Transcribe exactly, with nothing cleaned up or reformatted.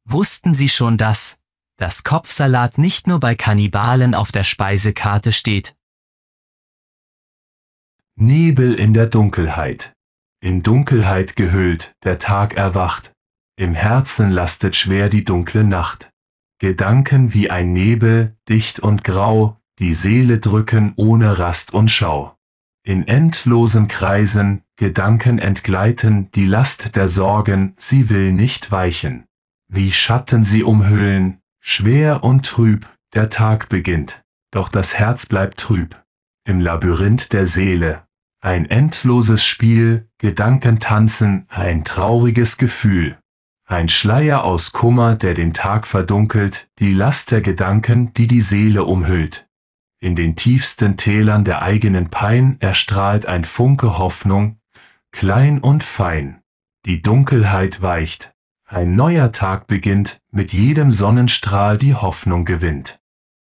Wussten Sie schon, dass das Kopfsalat nicht nur bei Kannibalen auf der Speisekarte steht? Nebel in der Dunkelheit. In Dunkelheit gehüllt, der Tag erwacht. Im Herzen lastet schwer die dunkle Nacht. Gedanken wie ein Nebel, dicht und grau, die Seele drücken ohne Rast und Schau. In endlosen Kreisen, Gedanken entgleiten, die Last der Sorgen, sie will nicht weichen. Wie Schatten sie umhüllen, schwer und trüb, der Tag beginnt, doch das Herz bleibt trüb. Im Labyrinth der Seele, ein endloses Spiel, Gedanken tanzen, ein trauriges Gefühl. Ein Schleier aus Kummer, der den Tag verdunkelt, die Last der Gedanken, die die Seele umhüllt. In den tiefsten Tälern der eigenen Pein erstrahlt ein Funke Hoffnung, klein und fein. Die Dunkelheit weicht, ein neuer Tag beginnt, mit jedem Sonnenstrahl die Hoffnung gewinnt.